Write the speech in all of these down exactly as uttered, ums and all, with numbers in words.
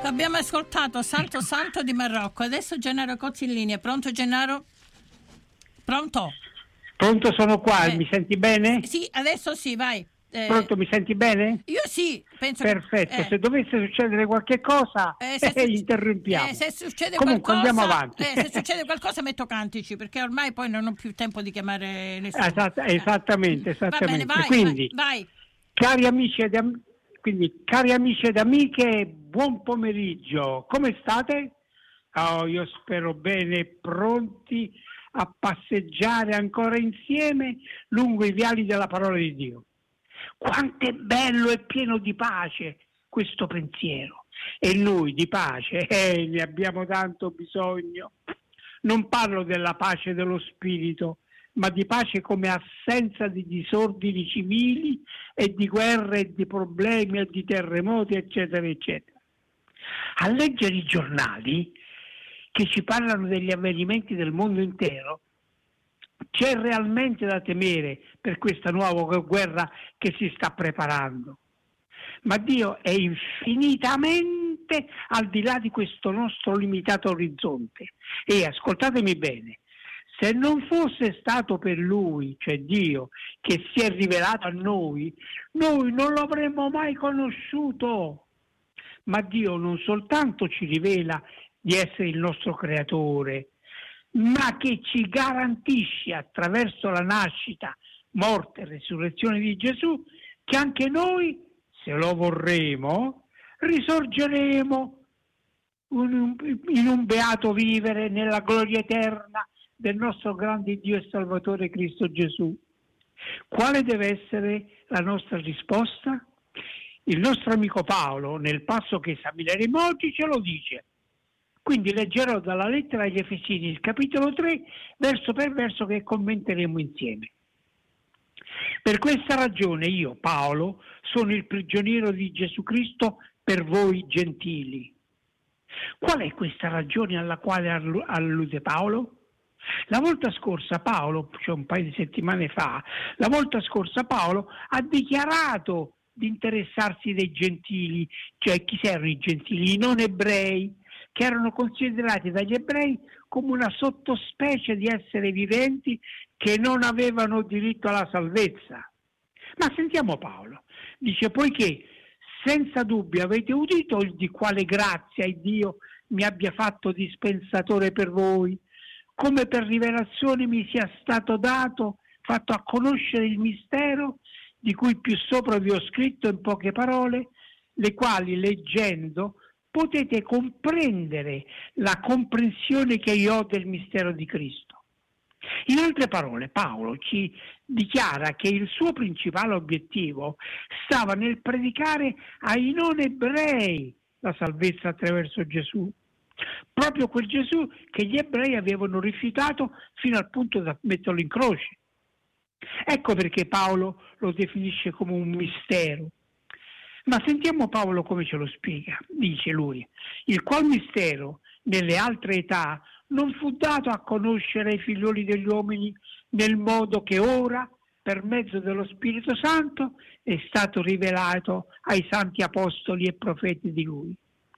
Abbiamo ascoltato Santo Santo di Marocco. Adesso Gennaro Cozzi in linea. Pronto Gennaro? Pronto? Pronto, sono qua, Eh, mi senti bene? Sì, adesso sì, vai. Eh, Pronto, mi senti bene? Io sì, penso Perfetto, che... eh, se dovesse succedere qualche cosa, eh, se, eh, suc- interrompiamo. eh, se succede Comunque qualcosa, andiamo avanti. eh, se succede qualcosa metto Cantici, perché ormai poi non ho più tempo di chiamare nessuno. Esatt- esattamente, Va bene, esattamente. vai, Quindi, vai, vai. cari amici ed am- quindi, cari amici ed amiche, buon pomeriggio. Come state? Oh, io spero bene, pronti a passeggiare ancora insieme lungo i viali della parola di Dio. Quanto è bello e pieno di pace questo pensiero. E noi di pace eh, ne abbiamo tanto bisogno. Non parlo della pace dello spirito, ma di pace come assenza di disordini civili e di guerre e di problemi e di terremoti, eccetera, eccetera. A leggere i giornali che ci parlano degli avvenimenti del mondo intero, c'è realmente da temere per questa nuova guerra che si sta preparando. Ma Dio è infinitamente al di là di questo nostro limitato orizzonte. E ascoltatemi bene, se non fosse stato per Lui, cioè Dio, che si è rivelato a noi, noi non lo avremmo mai conosciuto. Ma Dio non soltanto ci rivela di essere il nostro creatore, ma che ci garantisce attraverso la nascita, morte e resurrezione di Gesù che anche noi, se lo vorremo, risorgeremo in un beato vivere nella gloria eterna del nostro grande Dio e Salvatore Cristo Gesù. Quale deve essere la nostra risposta? Il nostro amico Paolo, nel passo che esamineremo oggi, ce lo dice. Quindi leggerò dalla lettera agli Efesini, il capitolo tre, verso per verso, che commenteremo insieme. Per questa ragione io, Paolo, sono il prigioniero di Gesù Cristo per voi gentili. Qual è questa ragione alla quale allude Paolo? La volta scorsa Paolo, cioè un paio di settimane fa, la volta scorsa Paolo ha dichiarato di interessarsi dei gentili, cioè chi erano i gentili? I non ebrei, che erano considerati dagli ebrei come una sottospecie di esseri viventi che non avevano diritto alla salvezza. Ma sentiamo Paolo, dice: poiché senza dubbio avete udito di quale grazia Dio mi abbia fatto dispensatore per voi, come per rivelazione mi sia stato dato, fatto a conoscere il mistero di cui più sopra vi ho scritto in poche parole, le quali leggendo potete comprendere la comprensione che io ho del mistero di Cristo. In altre parole, Paolo ci dichiara che il suo principale obiettivo stava nel predicare ai non ebrei la salvezza attraverso Gesù, proprio quel Gesù che gli ebrei avevano rifiutato fino al punto da metterlo in croce. Ecco perché Paolo lo definisce come un mistero. Ma sentiamo Paolo come ce lo spiega. Dice lui: il qual mistero nelle altre età non fu dato a conoscere ai figlioli degli uomini nel modo che ora, per mezzo dello Spirito Santo, è stato rivelato ai santi apostoli e profeti di lui.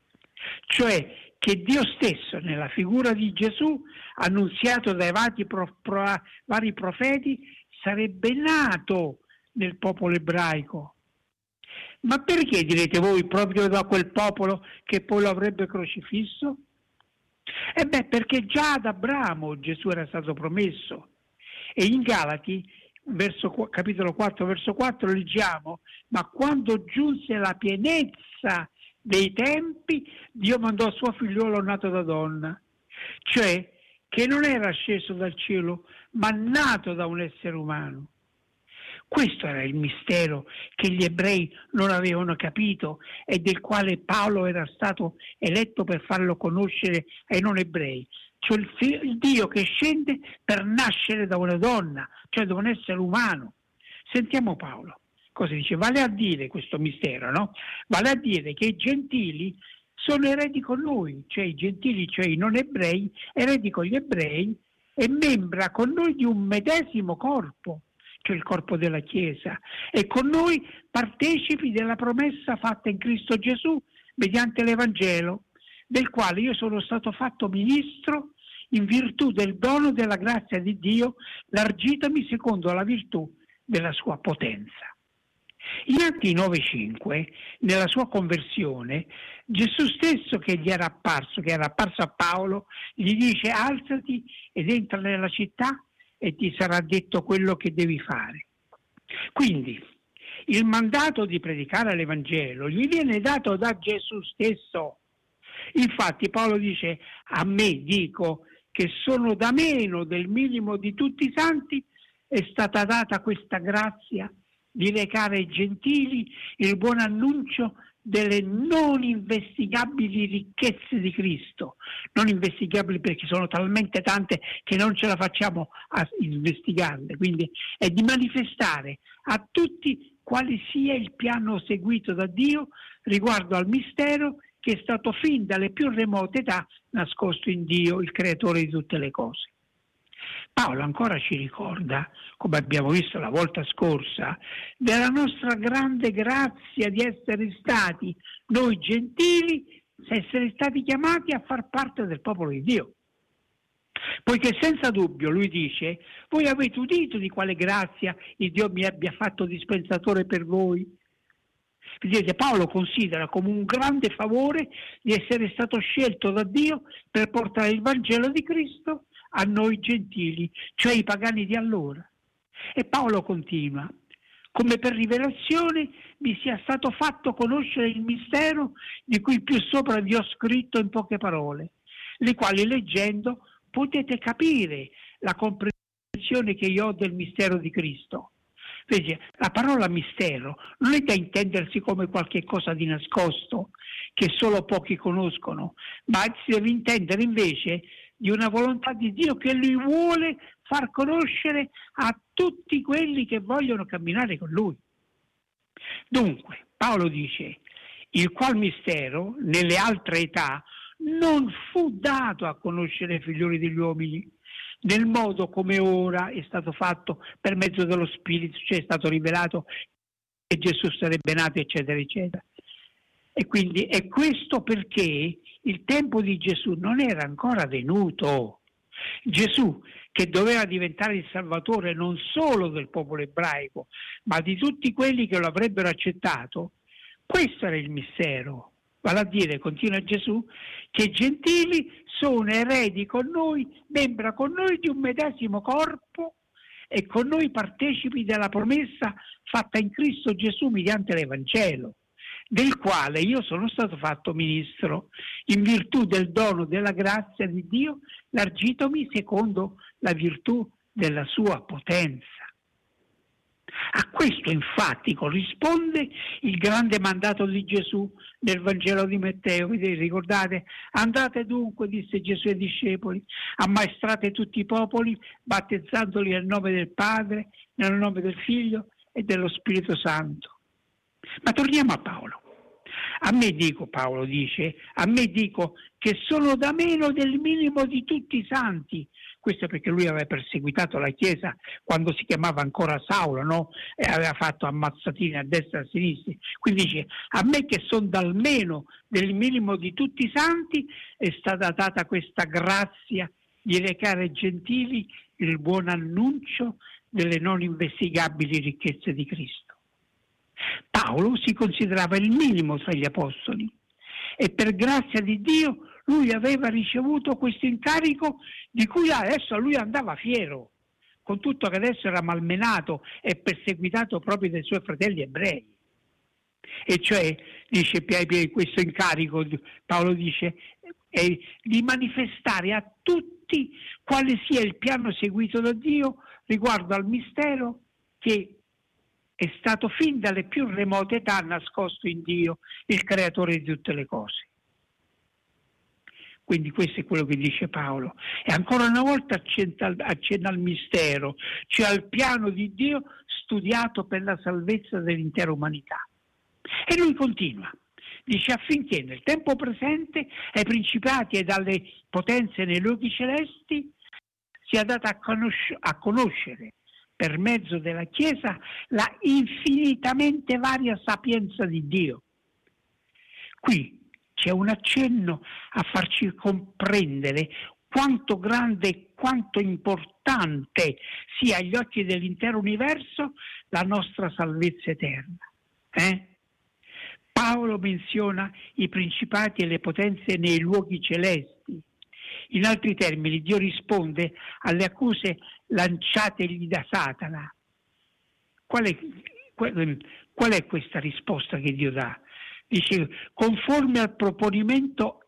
Cioè che Dio stesso, nella figura di Gesù, annunziato dai vari, pro, pro, vari profeti, sarebbe nato nel popolo ebraico. Ma perché, direte voi, proprio da quel popolo che poi lo avrebbe crocifisso? E beh, perché già ad Abramo Gesù era stato promesso. E in Galati, verso, capitolo quattro, verso quattro, leggiamo: ma quando giunse la pienezza dei tempi, Dio mandò suo figliolo nato da donna, cioè che non era sceso dal cielo, ma nato da un essere umano. Questo era il mistero che gli ebrei non avevano capito e del quale Paolo era stato eletto per farlo conoscere ai non ebrei, cioè il, il Dio che scende per nascere da una donna, cioè da un essere umano. Sentiamo Paolo cosa dice. Vale a dire questo mistero, no? Vale a dire che i gentili sono eredi con noi, cioè i gentili, cioè i non ebrei, eredi con gli ebrei e membra con noi di un medesimo corpo, cioè il corpo della Chiesa, e con noi partecipi della promessa fatta in Cristo Gesù mediante l'Evangelo, del quale io sono stato fatto ministro in virtù del dono della grazia di Dio, largitami secondo la virtù della sua potenza. In Atti nove cinque, nella sua conversione, Gesù stesso che gli era apparso, che era apparso a Paolo, gli dice: alzati ed entra nella città e ti sarà detto quello che devi fare. Quindi il mandato di predicare l'Evangelo gli viene dato da Gesù stesso. Infatti Paolo dice: a me, dico, che sono da meno del minimo di tutti i santi, è stata data questa grazia di recare ai gentili il buon annuncio delle non investigabili ricchezze di Cristo. Non investigabili perché sono talmente tante che non ce la facciamo a investigarle. Quindi è di manifestare a tutti quale sia il piano seguito da Dio riguardo al mistero che è stato fin dalle più remote età nascosto in Dio, il creatore di tutte le cose. Paolo ancora ci ricorda, come abbiamo visto la volta scorsa, della nostra grande grazia di essere stati noi gentili, essere stati chiamati a far parte del popolo di Dio. Poiché senza dubbio, lui dice, voi avete udito di quale grazia il Dio mi abbia fatto dispensatore per voi. Vedete, Paolo considera come un grande favore di essere stato scelto da Dio per portare il Vangelo di Cristo a noi gentili, cioè i pagani di allora. E Paolo continua: come per rivelazione mi sia stato fatto conoscere il mistero di cui più sopra vi ho scritto in poche parole, le quali leggendo potete capire la comprensione che io ho del mistero di Cristo. Vedi, la parola mistero non è da intendersi come qualche cosa di nascosto che solo pochi conoscono, ma si deve intendere invece di una volontà di Dio che lui vuole far conoscere a tutti quelli che vogliono camminare con lui. Dunque, Paolo dice, il qual mistero nelle altre età non fu dato a conoscere ai figlioli degli uomini, nel modo come ora è stato fatto per mezzo dello Spirito, cioè è stato rivelato che Gesù sarebbe nato, eccetera, eccetera. E quindi è questo perché il tempo di Gesù non era ancora venuto. Gesù, che doveva diventare il Salvatore non solo del popolo ebraico, ma di tutti quelli che lo avrebbero accettato, questo era il mistero. Vale a dire, continua Gesù, che i gentili sono eredi con noi, membra con noi di un medesimo corpo e con noi partecipi della promessa fatta in Cristo Gesù mediante l'Evangelo, del quale io sono stato fatto ministro, in virtù del dono della grazia di Dio, largitomi secondo la virtù della sua potenza. A questo infatti corrisponde il grande mandato di Gesù nel Vangelo di Matteo. Vi ricordate? Andate dunque, disse Gesù ai discepoli, ammaestrate tutti i popoli, battezzandoli nel nome del Padre, nel nome del Figlio e dello Spirito Santo. Ma torniamo a Paolo. A me dico, Paolo dice, a me dico che sono da meno del minimo di tutti i santi. Questo perché lui aveva perseguitato la Chiesa quando si chiamava ancora Saulo, no? E aveva fatto ammazzatine a destra e a sinistra. Quindi dice, a me che sono dal meno del minimo di tutti i santi è stata data questa grazia di recare ai gentili il buon annuncio delle non investigabili ricchezze di Cristo. Paolo si considerava il minimo tra gli apostoli e per grazia di Dio lui aveva ricevuto questo incarico di cui adesso lui andava fiero, con tutto che adesso era malmenato e perseguitato proprio dai suoi fratelli ebrei. E cioè, dice questo incarico, Paolo dice, è di manifestare a tutti quale sia il piano seguito da Dio riguardo al mistero che è stato fin dalle più remote età nascosto in Dio, il creatore di tutte le cose. Quindi questo è quello che dice Paolo. E ancora una volta accenna, accenna al mistero, cioè al piano di Dio studiato per la salvezza dell'intera umanità. E lui continua, dice affinché nel tempo presente ai principati e alle potenze nei luoghi celesti sia data a, conosc- a conoscere per mezzo della Chiesa la infinitamente varia sapienza di Dio. Qui c'è un accenno a farci comprendere quanto grande e quanto importante sia agli occhi dell'intero universo la nostra salvezza eterna. Eh? Paolo menziona i principati e le potenze nei luoghi celesti. In altri termini, Dio risponde alle accuse lanciategli da Satana. Qual è, qual è questa risposta che Dio dà? Dice, conforme al proponimento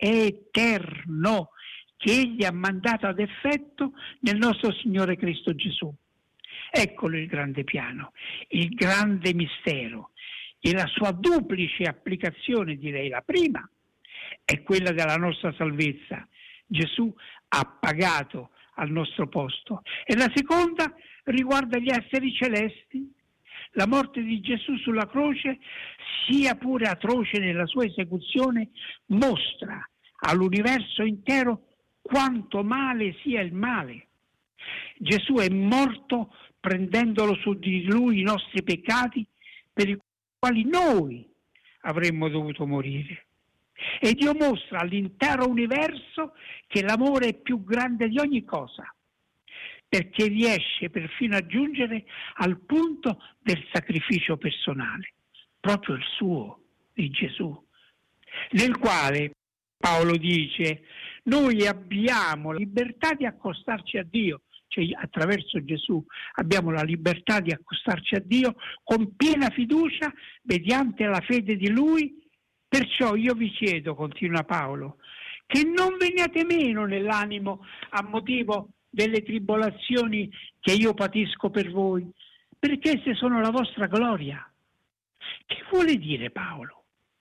eterno che Egli ha mandato ad effetto nel nostro Signore Cristo Gesù. Eccolo il grande piano, il grande mistero e la sua duplice applicazione, direi la prima, è quella della nostra salvezza. Gesù ha pagato al nostro posto. E la seconda riguarda gli esseri celesti. La morte di Gesù sulla croce, sia pure atroce nella sua esecuzione, mostra all'universo intero quanto male sia il male. Gesù è morto prendendolo su di lui i nostri peccati per i quali noi avremmo dovuto morire. E Dio mostra all'intero universo che l'amore è più grande di ogni cosa, perché riesce perfino a giungere al punto del sacrificio personale, proprio il suo, di Gesù, nel quale Paolo dice: noi abbiamo la libertà di accostarci a Dio, cioè attraverso Gesù abbiamo la libertà di accostarci a Dio con piena fiducia mediante la fede di Lui. Perciò io vi chiedo, continua Paolo, che non veniate meno nell'animo a motivo delle tribolazioni che io patisco per voi, perché esse sono la vostra gloria. Che vuole dire Paolo?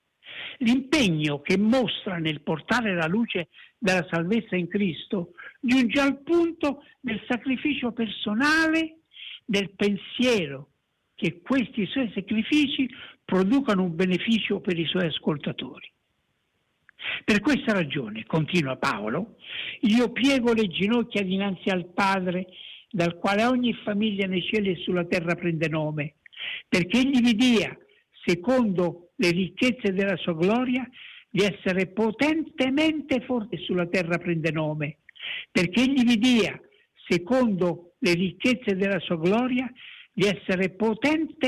L'impegno che mostra nel portare la luce della salvezza in Cristo giunge al punto del sacrificio personale, del pensiero che questi suoi sacrifici producano un beneficio per i suoi ascoltatori. Per questa ragione, continua Paolo, io piego le ginocchia dinanzi al Padre, dal quale ogni famiglia nei cieli e sulla terra prende nome, perché egli vi dia, secondo le ricchezze della sua gloria, di essere potentemente forte sulla terra prende nome, perché egli vi dia, secondo le ricchezze della sua gloria, di essere potente